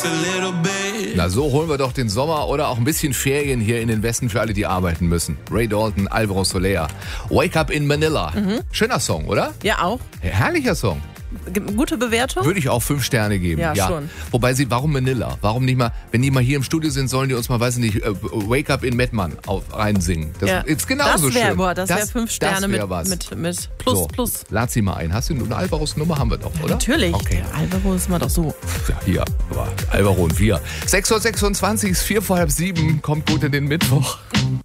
Na, so holen wir doch den Sommer oder auch ein bisschen Ferien hier in den Westen für alle, die arbeiten müssen. Ray Dalton, Alvaro Soler. Wake Up in Manila. Schöner Song, oder? Ja, auch. Herrlicher Song. Gute Bewertung? Würde ich auch 5 Sterne geben. Ja, schon. Wobei warum Manila? Warum nicht mal, wenn die mal hier im Studio sind, sollen die uns mal, weiß ich nicht, Wake Up in Mettmann reinsingen. Das ist genauso schön. Das wäre 5 Sterne das wär mit Plus, so, Plus. Lad sie mal ein. Hast du eine Alvaros Nummer? Haben wir doch, oder? Natürlich. Okay. Der Alvaro ist mal doch so. Ja, hier. Aber Alvaro und wir. 6.26 Uhr, ist 6:04, kommt gut in den Mittwoch.